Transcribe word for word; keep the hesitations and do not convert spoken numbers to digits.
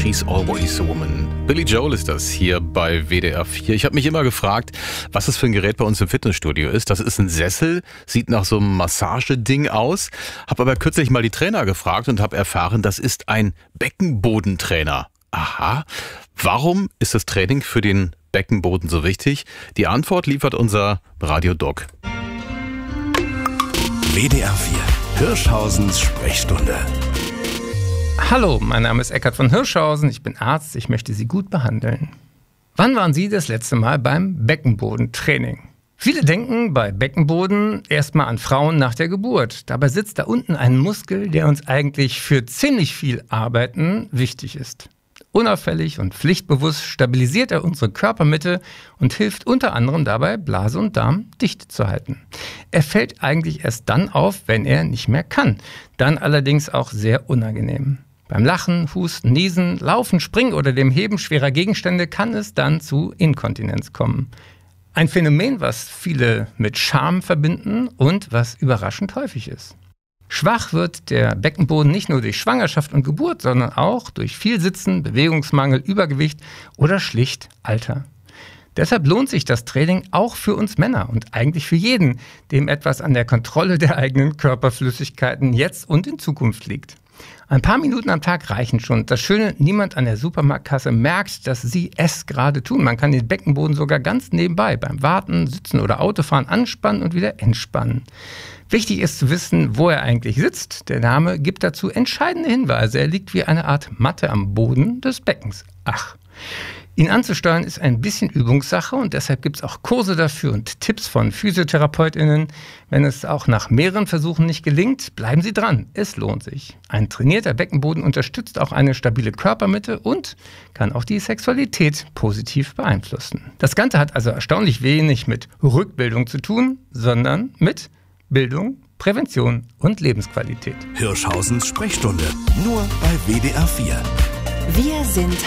She's Always a Woman. Billy Joel ist das hier bei W D R vier. Ich habe mich immer gefragt, was das für ein Gerät bei uns im Fitnessstudio ist. Das ist ein Sessel, sieht nach so einem Massageding aus. Habe aber kürzlich mal die Trainer gefragt und habe erfahren, das ist ein Beckenbodentrainer. Aha. Warum ist das Training für den Beckenboden so wichtig? Die Antwort liefert unser Radiodoc. W D R vier, Hirschhausens Sprechstunde. Hallo, mein Name ist Eckhard von Hirschhausen, ich bin Arzt, ich möchte Sie gut behandeln. Wann waren Sie das letzte Mal beim Beckenbodentraining? Viele denken bei Beckenboden erstmal an Frauen nach der Geburt. Dabei sitzt da unten ein Muskel, der uns eigentlich für ziemlich viel Arbeiten wichtig ist. Unauffällig und pflichtbewusst stabilisiert er unsere Körpermitte und hilft unter anderem dabei, Blase und Darm dicht zu halten. Er fällt eigentlich erst dann auf, wenn er nicht mehr kann. Dann allerdings auch sehr unangenehm. Beim Lachen, Husten, Niesen, Laufen, Springen oder dem Heben schwerer Gegenstände kann es dann zu Inkontinenz kommen. Ein Phänomen, was viele mit Scham verbinden und was überraschend häufig ist. Schwach wird der Beckenboden nicht nur durch Schwangerschaft und Geburt, sondern auch durch viel Sitzen, Bewegungsmangel, Übergewicht oder schlicht Alter. Deshalb lohnt sich das Training auch für uns Männer und eigentlich für jeden, dem etwas an der Kontrolle der eigenen Körperflüssigkeiten jetzt und in Zukunft liegt. Ein paar Minuten am Tag reichen schon. Das Schöne, niemand an der Supermarktkasse merkt, dass Sie es gerade tun. Man kann den Beckenboden sogar ganz nebenbei beim Warten, Sitzen oder Autofahren anspannen und wieder entspannen. Wichtig ist zu wissen, wo er eigentlich sitzt. Der Name gibt dazu entscheidende Hinweise. Er liegt wie eine Art Matte am Boden des Beckens. Ach. Ihn anzusteuern ist ein bisschen Übungssache und deshalb gibt es auch Kurse dafür und Tipps von PhysiotherapeutInnen. Wenn es auch nach mehreren Versuchen nicht gelingt, bleiben Sie dran. Es lohnt sich. Ein trainierter Beckenboden unterstützt auch eine stabile Körpermitte und kann auch die Sexualität positiv beeinflussen. Das Ganze hat also erstaunlich wenig mit Rückbildung zu tun, sondern mit Bildung, Prävention und Lebensqualität. Hirschhausens Sprechstunde, nur bei W D R vier. Wir sind